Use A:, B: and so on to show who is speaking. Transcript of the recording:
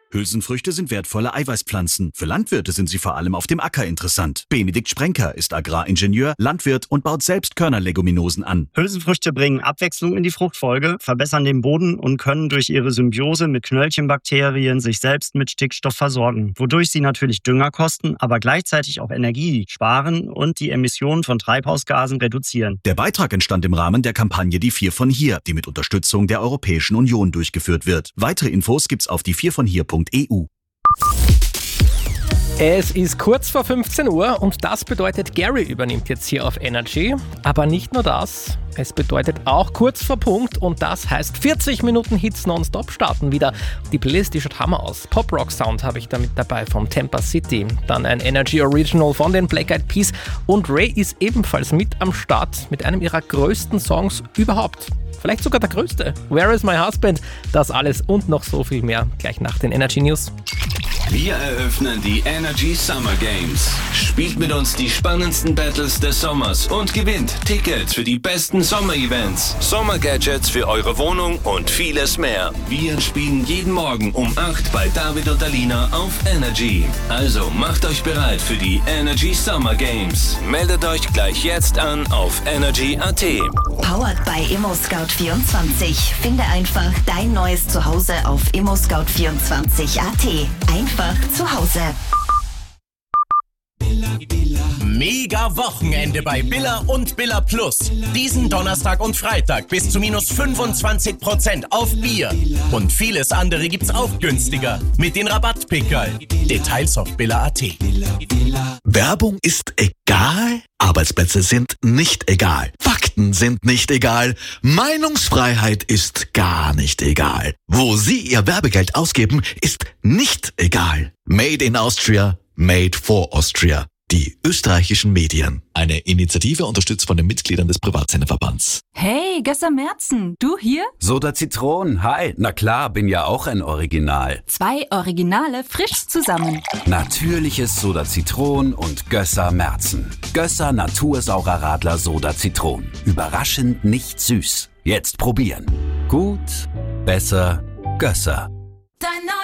A: Hülsenfrüchte sind wertvolle Eiweißpflanzen. Für Landwirte sind sie vor allem auf dem Acker interessant. Benedikt Sprenker ist Agraringenieur, Landwirt und baut selbst Körnerleguminosen an.
B: Hülsenfrüchte bringen Abwechslung in die Fruchtfolge, verbessern den Boden und können durch ihre Symbiose mit Knöllchenbakterien sich selbst mit Stickstoff versorgen, wodurch sie natürlich Dünger kosten, aber gleichzeitig auch Energie sparen und die Emissionen von Treibhausgasen reduzieren.
A: Der Beitrag entstand im Rahmen der Kampagne Die 4 von hier, die mit Unterstützung der Europäischen Union durchgeführt wird. Weitere Infos gibt's auf die4vonhier.eu.
C: Es ist kurz vor 15 Uhr und das bedeutet, Gary übernimmt jetzt hier auf Energy. Aber nicht nur das, es bedeutet auch kurz vor Punkt und das heißt 40 Minuten Hits nonstop starten wieder. Die Playlist, die schaut Hammer aus. Pop-Rock-Sound habe ich da mit dabei vom Tampa City. Dann ein Energy Original von den Black Eyed Peas und Ray ist ebenfalls mit am Start mit einem ihrer größten Songs überhaupt. Vielleicht sogar der größte. Where is my husband? Das alles und noch so viel mehr gleich nach den Energy News.
D: Wir eröffnen die Energy Summer Games. Spielt mit uns die spannendsten Battles des Sommers und gewinnt Tickets für die besten Sommer-Events, Sommer-Gadgets für eure Wohnung und vieles mehr. Wir spielen jeden Morgen um 8 bei David und Alina auf Energy. Also macht euch bereit für die Energy Summer Games. Meldet euch gleich jetzt an auf energy.at.
E: Powered by ImmoScout24. Finde einfach dein neues Zuhause auf ImmoScout24.at. Einfach zu Hause.
F: Mega Wochenende bei Billa und Billa Plus. Diesen Donnerstag und Freitag bis zu minus 25% auf Bier. Und vieles andere gibt's auch günstiger mit den Rabattpickerl. Details auf Billa.at.
G: Werbung ist egal, Arbeitsplätze sind nicht egal, Fakten sind nicht egal, Meinungsfreiheit ist gar nicht egal. Wo Sie Ihr Werbegeld ausgeben, ist nicht egal. Made in Austria, made for Austria. Die österreichischen Medien. Eine Initiative unterstützt von den Mitgliedern des Privatsenderverbands.
H: Hey, Gösser Merzen, du hier?
I: Soda Zitron, hi. Na klar, bin ja auch ein Original.
H: 2 Originale frisch zusammen.
I: Natürliches Soda Zitron und Gösser Merzen. Gösser Natursaurer Radler Soda Zitron. Überraschend nicht süß. Jetzt probieren. Gut, besser, Gösser.